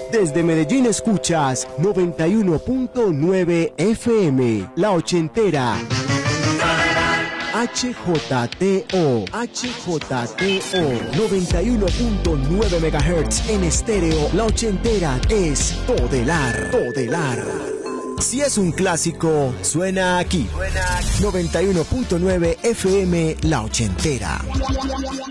Desde Medellín escuchas 91.9 FM, La Ochentera. HJTO 91.9 MHz en estéreo. La Ochentera es Todelar. Si es un clásico, suena aquí. 91.9 FM, La Ochentera.